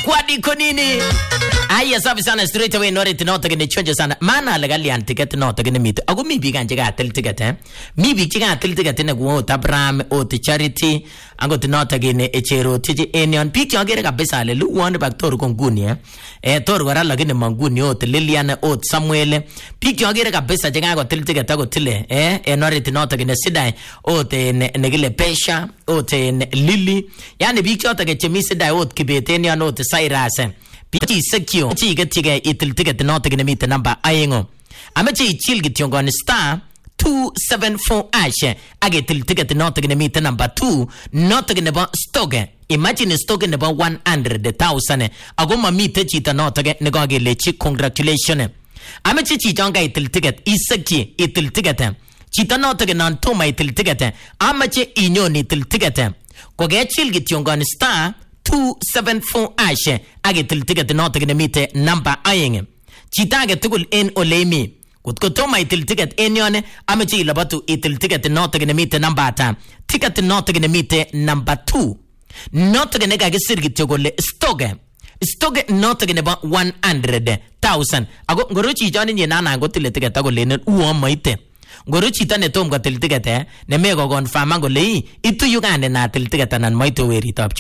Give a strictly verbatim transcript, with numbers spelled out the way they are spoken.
kwadi konini. Aya safi sana straight away nore tinoto gene chonje sana. Mana lagali an ticket noto gene mito. Ago mi bigan jega atel ticket eh. Mi bi jega atel ticket ne guo tabram o te charity. Ango tinoto gene echero tiji enion pik yogere kabisa le lu won bak tor konguni eh. Eh tor gora lagine manguni o te Lilian o Samuel. Pik yogere kabisa jega go tel ticket ago tile eh e nore tinoto gene sidai o te negile pesha o te Lily. Yani pik yoto ge chemi sidai o kibete enion o te Sairase. Piti sekyo chi getiga itil ticket not gonna meet the number ayengo. Amachi chill get yon gonna star two seven four ash. I get till ticket not gonna meet the number two, not gonna about stoge. Imagine stogen about one hundred thousand. Agoma meet the cheetah not again negagi lechi congratulations. Amachi chitonga itil ticket is sekye itil ticket. Cheetah not again on to my till ticket. Amachi inyo nitil ticket. Koge chill get yon gonna star two seven four ash agetil ticket not gonna meet number aying chita get tukul en olemi kut ko to my til ticket enyone amachi labatu itil ticket not gonna meet number ta ticket not gonna meet number two not gonna ga sirgit togole stoge stoge not gonna ba one hundred thousand ago ngorochi jani ni nana go til ticket agole ne uo maite ngorochi tane tom ga til ticket ne mego gon fama go le itu yugane na til ticket nan maito weri top